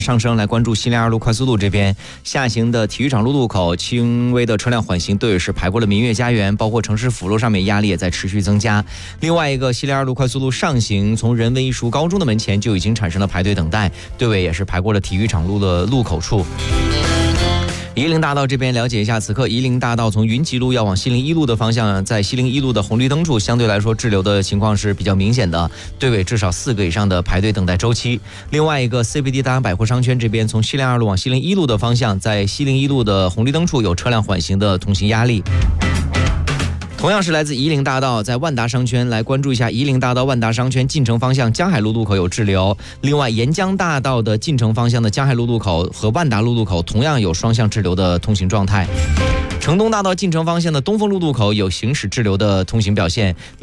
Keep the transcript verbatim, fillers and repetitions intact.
上升来关注西林二路快速路这边下行的体育场路路口，轻微的车辆缓行队尾是排过了明月家园，包括城市辅路上面压力也在持续增加。另外一个西林二路快速路上行，从人文艺术高中的门前就已经产生了排队等待，队尾也是排过了体育场路的路口处。夷陵大道这边了解一下，此刻夷陵大道从云集路要往西陵一路的方向，在西陵一路的红绿灯处相对来说滞留的情况是比较明显的，队尾至少四个以上的排队等待周期。另外一个 C B D 大洋百货商圈这边从西陵二路往西陵一路的方向，在西陵一路的红绿灯处有车辆缓行的通行压力。同样是来自夷陵大道，在万达商圈来关注一下夷陵大道万达商圈进城方向江海路路口有滞留。另外沿江大道的进城方向的江海路路口和万达路路口同样有双向滞留的通行状态。城东大道进城方向的东风路路口有行驶滞留的通行表现。